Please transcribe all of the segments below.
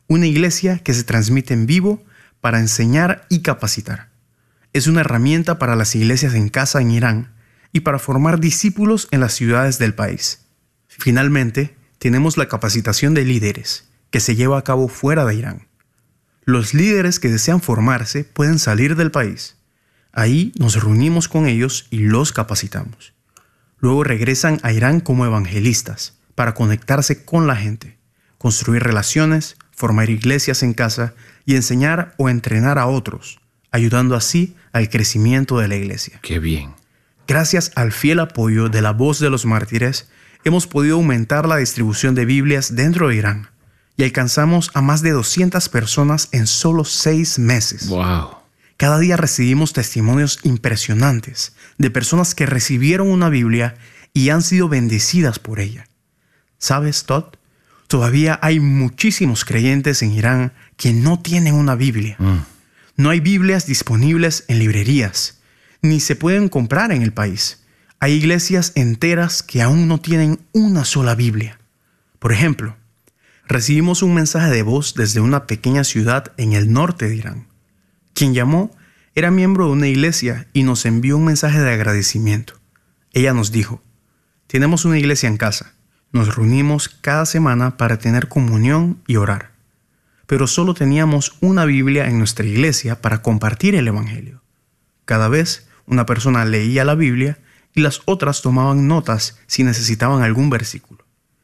Una iglesia que se transmite en vivo para enseñar y capacitar. Es una herramienta para las iglesias en casa en Irán y para formar discípulos en las ciudades del país. Finalmente, tenemos la capacitación de líderes, que se lleva a cabo fuera de Irán. Los líderes que desean formarse pueden salir del país. Ahí nos reunimos con ellos y los capacitamos. Luego regresan a Irán como evangelistas para conectarse con la gente, construir relaciones, formar iglesias en casa y enseñar o entrenar a otros, ayudando así al crecimiento de la iglesia. ¡Qué bien! Gracias al fiel apoyo de la Voz de los Mártires, hemos podido aumentar la distribución de Biblias dentro de Irán y alcanzamos a más de 200 personas en solo 6 meses. ¡Wow! Cada día recibimos testimonios impresionantes de personas que recibieron una Biblia y han sido bendecidas por ella. ¿Sabes, Todd? Todavía hay muchísimos creyentes en Irán que no tienen una Biblia. No hay Biblias disponibles en librerías, ni se pueden comprar en el país. Hay iglesias enteras que aún no tienen una sola Biblia. Por ejemplo, recibimos un mensaje de voz desde una pequeña ciudad en el norte de Irán. Quien llamó era miembro de una iglesia y nos envió un mensaje de agradecimiento. Ella nos dijo: tenemos una iglesia en casa. Nos reunimos cada semana para tener comunión y orar. Pero solo teníamos una Biblia en nuestra iglesia para compartir el Evangelio. Cada vez una persona leía la Biblia y las otras tomaban notas si necesitaban algún versículo.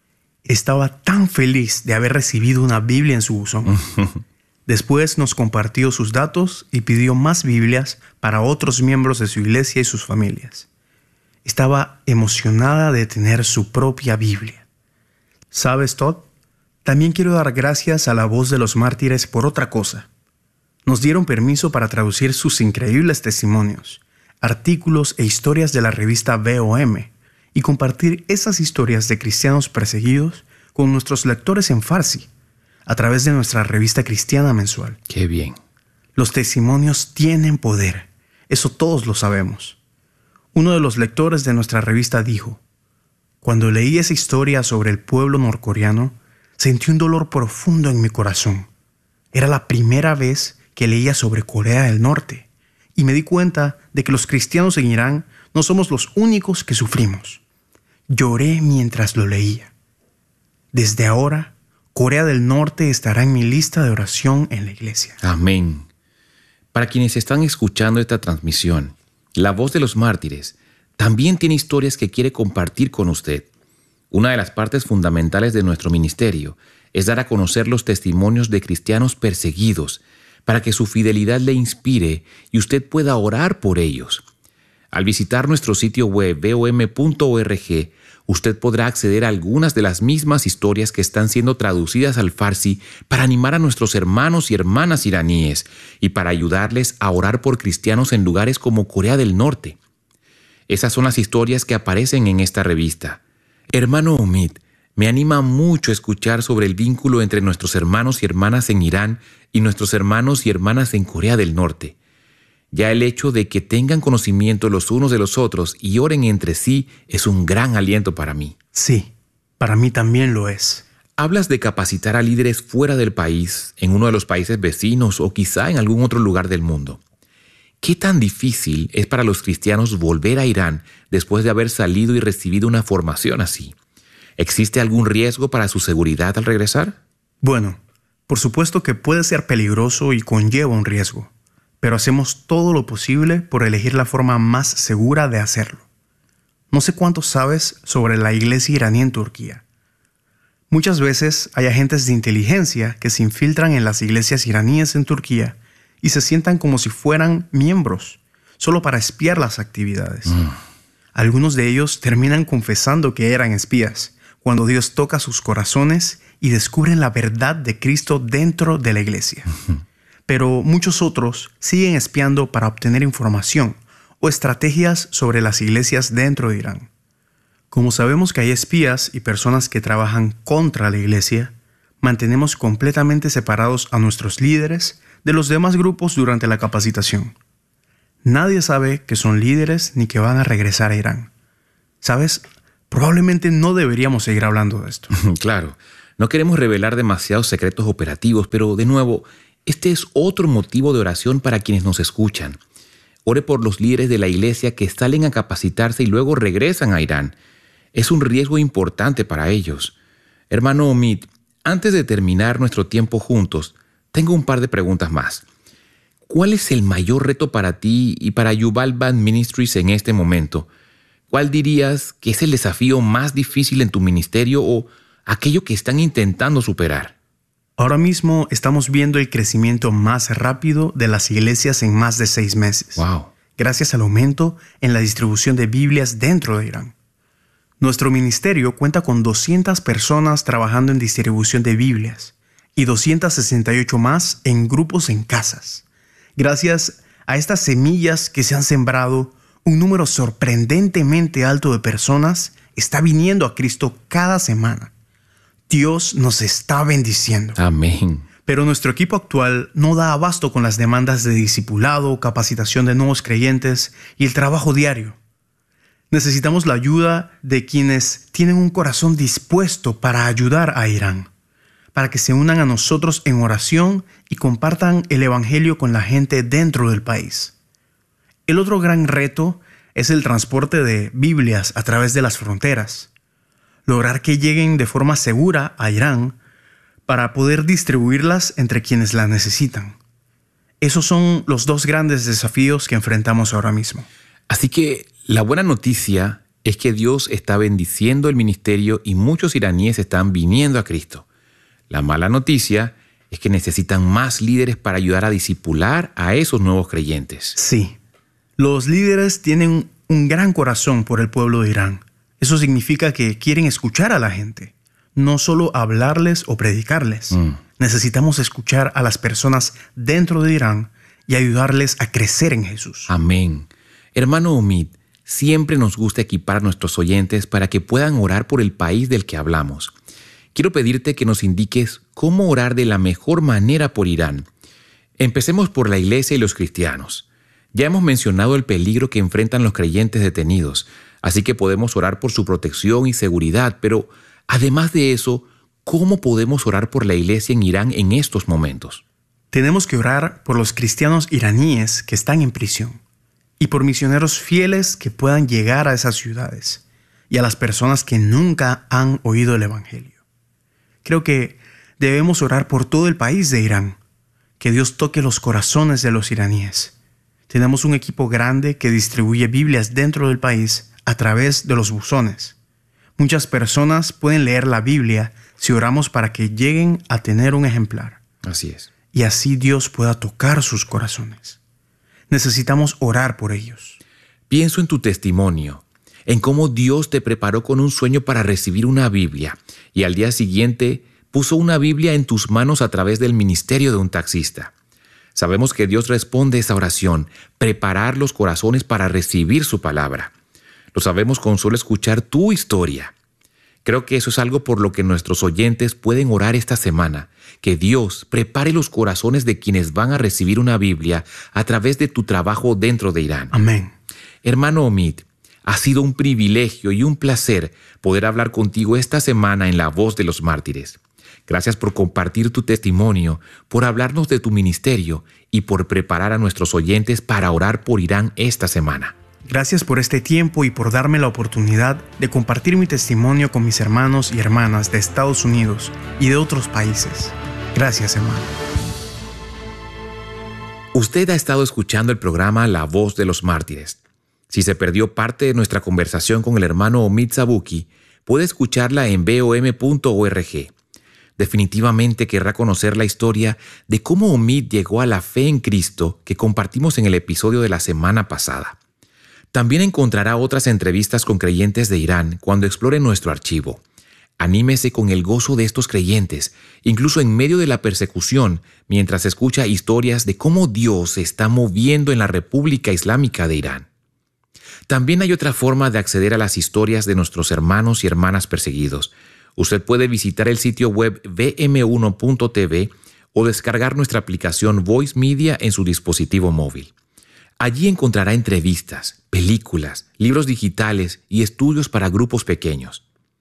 Estaba tan feliz de haber recibido una Biblia en su buzón. Después nos compartió sus datos y pidió más Biblias para otros miembros de su iglesia y sus familias. Estaba emocionada de tener su propia Biblia. ¿Sabes, Todd? También quiero dar gracias a la Voz de los Mártires por otra cosa. Nos dieron permiso para traducir sus increíbles testimonios, artículos e historias de la revista VOM y compartir esas historias de cristianos perseguidos con nuestros lectores en Farsi, a través de nuestra revista cristiana mensual. ¡Qué bien! Los testimonios tienen poder. Eso todos lo sabemos. Uno de los lectores de nuestra revista dijo: cuando leí esa historia sobre el pueblo norcoreano, sentí un dolor profundo en mi corazón. Era la primera vez que leía sobre Corea del Norte y me di cuenta de que los cristianos en Irán no somos los únicos que sufrimos. Lloré mientras lo leía. Desde ahora, Corea del Norte estará en mi lista de oración en la iglesia. Amén. Para quienes están escuchando esta transmisión, la Voz de los Mártires también tiene historias que quiere compartir con usted. Una de las partes fundamentales de nuestro ministerio es dar a conocer los testimonios de cristianos perseguidos para que su fidelidad le inspire y usted pueda orar por ellos. Al visitar nuestro sitio web vom.org, usted podrá acceder a algunas de las mismas historias que están siendo traducidas al farsi para animar a nuestros hermanos y hermanas iraníes y para ayudarles a orar por cristianos en lugares como Corea del Norte. Esas son las historias que aparecen en esta revista. Hermano Omid, me anima mucho escuchar sobre el vínculo entre nuestros hermanos y hermanas en Irán y nuestros hermanos y hermanas en Corea del Norte. Ya el hecho de que tengan conocimiento los unos de los otros y oren entre sí es un gran aliento para mí. Sí, para mí también lo es. Hablas de capacitar a líderes fuera del país, en uno de los países vecinos o quizá en algún otro lugar del mundo. ¿Qué tan difícil es para los cristianos volver a Irán después de haber salido y recibido una formación así? ¿Existe algún riesgo para su seguridad al regresar? Bueno, por supuesto que puede ser peligroso y conlleva un riesgo, pero hacemos todo lo posible por elegir la forma más segura de hacerlo. No sé cuánto sabes sobre la iglesia iraní en Turquía. Muchas veces hay agentes de inteligencia que se infiltran en las iglesias iraníes en Turquía y se sientan como si fueran miembros, solo para espiar las actividades. Algunos de ellos terminan confesando que eran espías, cuando Dios toca sus corazones y descubren la verdad de Cristo dentro de la iglesia. Pero muchos otros siguen espiando para obtener información o estrategias sobre las iglesias dentro de Irán. Como sabemos que hay espías y personas que trabajan contra la iglesia, mantenemos completamente separados a nuestros líderes de los demás grupos durante la capacitación. Nadie sabe que son líderes ni que van a regresar a Irán. ¿Sabes? Probablemente no deberíamos seguir hablando de esto. Claro, No queremos revelar demasiados secretos operativos, pero de nuevo, este es otro motivo de oración para quienes nos escuchan. Ore por los líderes de la iglesia que salen a capacitarse y luego regresan a Irán. Es un riesgo importante para ellos. Hermano Omid, antes de terminar nuestro tiempo juntos, tengo un par de preguntas más. ¿Cuál es el mayor reto para ti y para Yuval Band Ministries en este momento? ¿Cuál dirías que es el desafío más difícil en tu ministerio o aquello que están intentando superar? Ahora mismo estamos viendo el crecimiento más rápido de las iglesias en más de 6 meses. Wow. Gracias al aumento en la distribución de Biblias dentro de Irán. Nuestro ministerio cuenta con 200 personas trabajando en distribución de Biblias y 268 más en grupos en casas. Gracias a estas semillas que se han sembrado, un número sorprendentemente alto de personas está viniendo a Cristo cada semana. Dios nos está bendiciendo. Amén. Pero nuestro equipo actual no da abasto con las demandas de discipulado, capacitación de nuevos creyentes y el trabajo diario. Necesitamos la ayuda de quienes tienen un corazón dispuesto para ayudar a Irán, para que se unan a nosotros en oración y compartan el evangelio con la gente dentro del país. El otro gran reto es el transporte de Biblias a través de las fronteras. Lograr que lleguen de forma segura a Irán para poder distribuirlas entre quienes las necesitan. Esos son los 2 grandes desafíos que enfrentamos ahora mismo. Así que la buena noticia es que Dios está bendiciendo el ministerio y muchos iraníes están viniendo a Cristo. La mala noticia es que necesitan más líderes para ayudar a discipular a esos nuevos creyentes. Sí, los líderes tienen un gran corazón por el pueblo de Irán. Eso significa que quieren escuchar a la gente, no solo hablarles o predicarles. Necesitamos escuchar a las personas dentro de Irán y ayudarles a crecer en Jesús. Amén. Hermano Omid, siempre nos gusta equipar a nuestros oyentes para que puedan orar por el país del que hablamos. Quiero pedirte que nos indiques cómo orar de la mejor manera por Irán. Empecemos por la iglesia y los cristianos. Ya hemos mencionado el peligro que enfrentan los creyentes detenidos, así que podemos orar por su protección y seguridad, pero además de eso, ¿cómo podemos orar por la iglesia en Irán en estos momentos? Tenemos que orar por los cristianos iraníes que están en prisión y por misioneros fieles que puedan llegar a esas ciudades y a las personas que nunca han oído el evangelio. Creo que debemos orar por todo el país de Irán, que Dios toque los corazones de los iraníes. Tenemos un equipo grande que distribuye Biblias dentro del país a través de los buzones. Muchas personas pueden leer la Biblia si oramos para que lleguen a tener un ejemplar. Así es. Y así Dios pueda tocar sus corazones. Necesitamos orar por ellos. Pienso en tu testimonio, en cómo Dios te preparó con un sueño para recibir una Biblia y al día siguiente puso una Biblia en tus manos a través del ministerio de un taxista. Sabemos que Dios responde a esa oración, preparar los corazones para recibir su palabra. Lo sabemos con solo escuchar tu historia. Creo que eso es algo por lo que nuestros oyentes pueden orar esta semana, que Dios prepare los corazones de quienes van a recibir una Biblia a través de tu trabajo dentro de Irán. Amén. Hermano Omid, ha sido un privilegio y un placer poder hablar contigo esta semana en La Voz de los Mártires. Gracias por compartir tu testimonio, por hablarnos de tu ministerio y por preparar a nuestros oyentes para orar por Irán esta semana. Gracias por este tiempo y por darme la oportunidad de compartir mi testimonio con mis hermanos y hermanas de Estados Unidos y de otros países. Gracias, hermano. Usted ha estado escuchando el programa La Voz de los Mártires. Si se perdió parte de nuestra conversación con el hermano Omid Zabuki, puede escucharla en bom.org. Definitivamente querrá conocer la historia de cómo Omid llegó a la fe en Cristo que compartimos en el episodio de la semana pasada. También encontrará otras entrevistas con creyentes de Irán cuando explore nuestro archivo. Anímese con el gozo de estos creyentes, incluso en medio de la persecución, mientras escucha historias de cómo Dios se está moviendo en la República Islámica de Irán. También hay otra forma de acceder a las historias de nuestros hermanos y hermanas perseguidos. Usted puede visitar el sitio web bm1.tv o descargar nuestra aplicación Voice Media en su dispositivo móvil. Allí encontrará entrevistas, películas, libros digitales y estudios para grupos pequeños.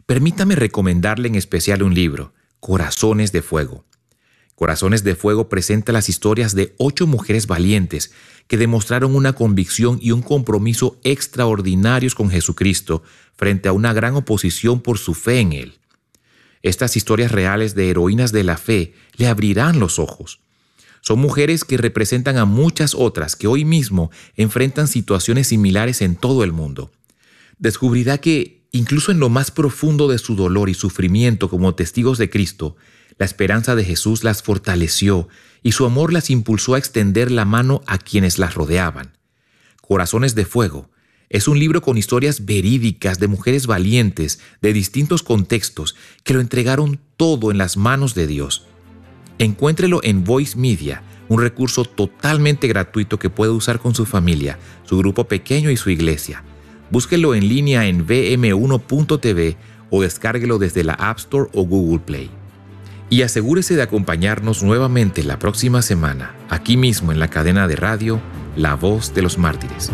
permítame recomendarle en especial un libro, Corazones de Fuego. Corazones de Fuego presenta las historias de 8 mujeres valientes que demostraron una convicción y un compromiso extraordinarios con Jesucristo frente a una gran oposición por su fe en Él. Estas historias reales de heroínas de la fe le abrirán los ojos. Son mujeres que representan a muchas otras que hoy mismo enfrentan situaciones similares en todo el mundo. Descubrirá que, incluso en lo más profundo de su dolor y sufrimiento como testigos de Cristo, la esperanza de Jesús las fortaleció y su amor las impulsó a extender la mano a quienes las rodeaban. Corazones de Fuego es un libro con historias verídicas de mujeres valientes de distintos contextos que lo entregaron todo en las manos de Dios. Encuéntrelo en Voice Media, un recurso totalmente gratuito que puede usar con su familia, su grupo pequeño y su iglesia. Búsquelo en línea en vm1.tv o descárguelo desde la App Store o Google Play. Y asegúrese de acompañarnos nuevamente la próxima semana, aquí mismo en la cadena de radio La Voz de los Mártires.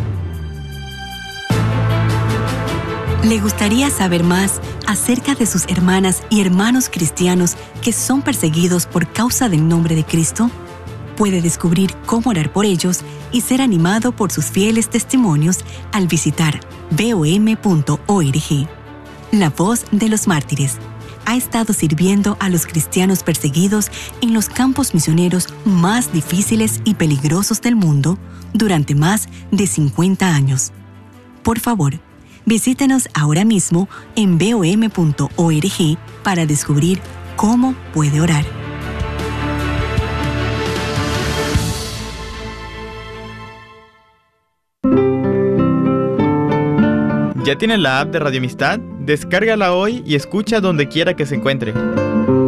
¿Le gustaría saber más acerca de sus hermanas y hermanos cristianos que son perseguidos por causa del nombre de Cristo? Puede descubrir cómo orar por ellos y ser animado por sus fieles testimonios al visitar vom.org. La Voz de los Mártires ha estado sirviendo a los cristianos perseguidos en los campos misioneros más difíciles y peligrosos del mundo durante más de 50 años. Por favor, visítenos ahora mismo en vom.org para descubrir cómo puede orar. ¿Ya tienes la app de Radio Amistad? Descárgala hoy y escucha donde quiera que se encuentre.